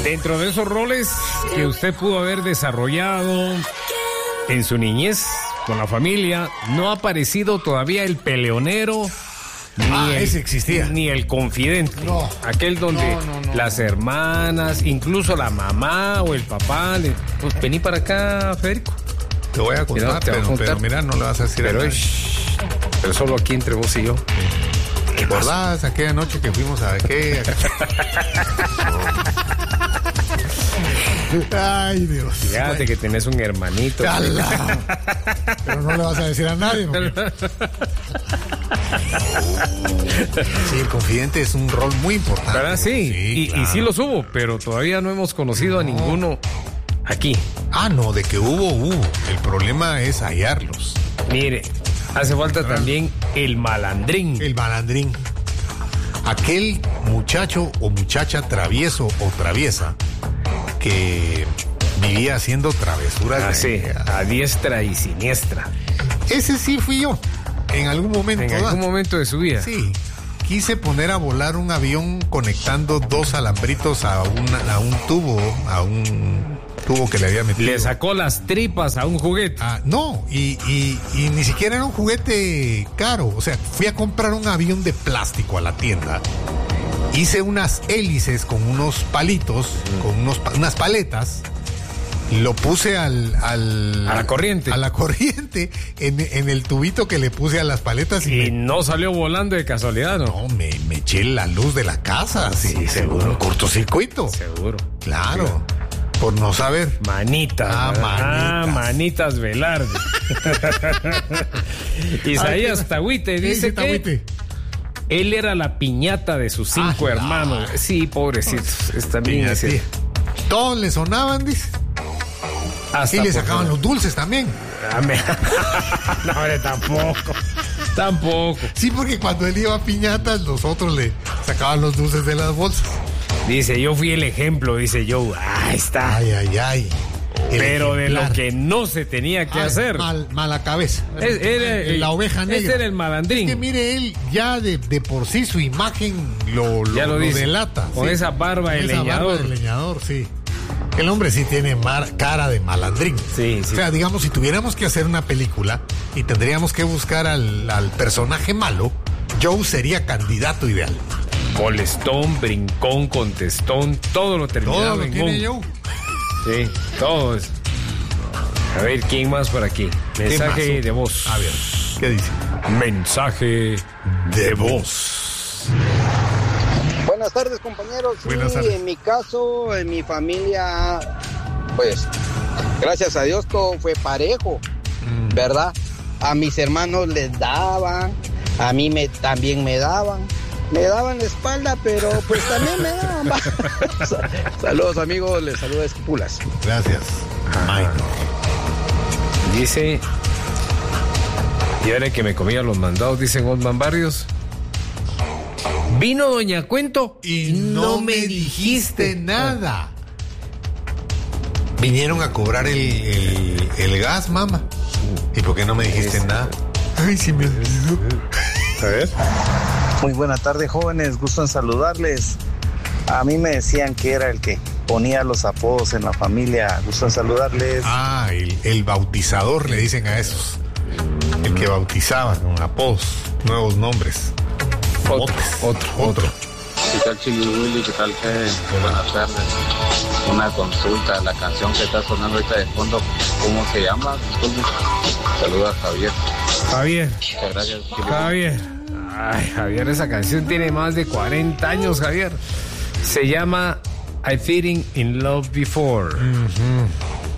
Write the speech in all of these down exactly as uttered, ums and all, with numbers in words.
Dentro de esos roles que usted pudo haber desarrollado en su niñez con la familia, no ha aparecido todavía el peleonero. Ni ah, el, ese existía. Ni el confidente. No. Aquel donde no, no, no, las hermanas, incluso la mamá o el papá, le, pues vení para acá, Federico. Te voy a contar, Mira, te voy pero, a contar. pero mira, no le vas a decir pero a nadie. Es, pero solo aquí entre vos y yo. ¿Te acordás aquella noche que fuimos a qué? Ay, Dios. Fíjate bueno. que tenés un hermanito. ¡Cala! Pero no le vas a decir a nadie. Sí, el confidente es un rol muy importante. ¿Verdad? Sí, sí y, claro. y sí los hubo, pero todavía no hemos conocido no. a ninguno aquí. Ah, no, de que hubo, hubo. El problema es hallarlos. Mire, hace falta ¿verdad? También el malandrín. El malandrín. Aquel muchacho o muchacha travieso o traviesa que vivía haciendo travesuras. Ah, sí, a diestra y siniestra. Ese sí fui yo, en algún momento. En algún ¿da? momento de su vida. Sí, quise poner a volar un avión conectando dos alambritos a, una, a un tubo, a un tubo que le había metido. Le sacó las tripas a un juguete. Ah, no, y, y, y ni siquiera era un juguete caro. O sea, fui a comprar un avión de plástico a la tienda. Hice unas hélices con unos palitos, mm. con unos, unas paletas. Lo puse al, al... A la corriente. A la corriente, en, en el tubito que le puse a las paletas. Y, y me, no salió volando de casualidad, ¿no? No, me, me eché la luz de la casa. Sí, sí seguro. Un cortocircuito. Seguro. Claro. Sí. Por no saber. Manitas. Ah, manitas. Ah, manitas Velarde. Isaías Tahuite dice que... Tahuite? Él era la piñata de sus cinco ah, hermanos. No. Sí, pobrecitos. Está bien ese. Todos le sonaban, dice. Hasta y le sacaban los dulces también. No, hombre, tampoco. Tampoco. Sí, porque cuando él iba a piñatas, los otros le sacaban los dulces de las bolsas. Dice, yo fui el ejemplo, dice Joe. Ahí está. Ay, ay, ay. El Pero ejemplar. De lo que no se tenía que ay, hacer. Mal, mala cabeza. Es, era el, la oveja negra. Ese era el malandrín. Es que mire, él ya de, de por sí su imagen lo, lo, ya lo, lo delata. Con sí. esa barba de esa leñador. Barba de leñador, sí. El hombre sí tiene mar, cara de malandrín. Sí, sí. O sea, digamos, si tuviéramos que hacer una película y tendríamos que buscar al, al personaje malo, Joe sería candidato ideal. Molestón, brincón, contestón, todo lo terminaba todo lo en tiene Joe. Sí, todo eso. A ver, ¿quién más por aquí? Mensaje de voz. A ver, ¿qué dice? Mensaje de voz. Buenas tardes, compañeros. Buenas sí, tardes. En mi caso, en mi familia, pues, gracias a Dios todo fue parejo, mm. ¿verdad? A mis hermanos les daban, a mí me, también me daban. Me daban la espalda, pero pues también me daban. Saludos, amigos, les saluda Esquipulas. Gracias. Ay, no. Dice, y ahora que me comía los mandados, dicen Osman Barrios. Vino Doña Cuento y no, no me dijiste nada. Vinieron a cobrar el, el, el gas, mamá. ¿Y por qué no me dijiste es... nada? Ay, sí me olvidó. A ver. Muy buena tarde, jóvenes, gusto en saludarles. A mí me decían que era el que ponía los apodos en la familia. Gusto en saludarles. Ah, el, el bautizador le dicen a esos. El que bautizaba con apodos, nuevos nombres. Otro, otro, otro. ¿Qué tal, Chili Willy? ¿Qué tal, Fede? Buenas tardes. Una consulta, la canción que está sonando ahorita de fondo, ¿cómo se llama? Disculpe. Saluda a Javier. Javier. Muchas gracias, Chili. Javier. Ay, Javier, esa canción tiene más de cuarenta años, Javier. Se llama I Feeling in Love Before. Uh-huh.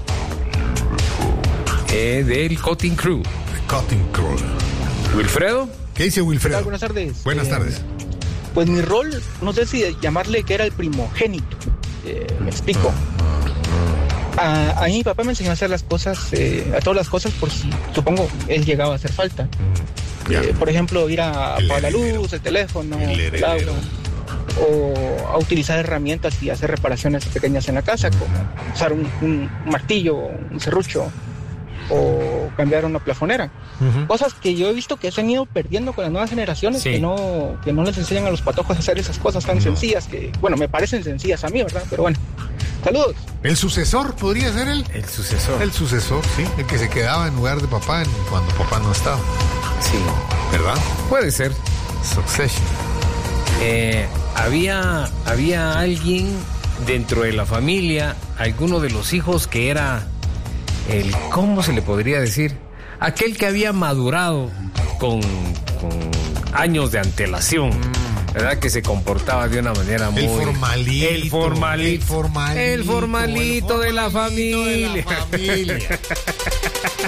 Eh, del Cutting Crew. The Cutting Crew. ¿Wilfredo? ¿Qué dice Wilfredo? Buenas tardes. Buenas eh, tardes. Pues mi rol, no sé si llamarle que era el primogénito. Eh, me explico. A, a mí mi papá me enseñó a hacer las cosas, eh, a todas las cosas, por si, supongo, él llegaba a hacer falta. Eh, por ejemplo, ir a apagar la luz, el teléfono, el, el agua, o a utilizar herramientas y hacer reparaciones pequeñas en la casa, como usar un, un martillo, un serrucho, o cambiar una plafonera. Uh-huh. Cosas que yo he visto que se han ido perdiendo con las nuevas generaciones, sí. que no que no les enseñan a los patojos a hacer esas cosas tan no. sencillas, que, bueno, me parecen sencillas a mí, ¿verdad? Pero bueno, Saludos. El sucesor, ¿podría ser él? El sucesor. El sucesor, sí. El que se quedaba en lugar de papá en- cuando papá no estaba. Sí, ¿Verdad? puede ser. Succession. Eh, había, había alguien dentro de la familia, alguno de los hijos que era el, ¿cómo se le podría decir? Aquel que había madurado con, con años de antelación, ¿verdad? Que se comportaba de una manera muy... El formalito. El formalito. El formalito. El formalito de la formalito de la familia. familia.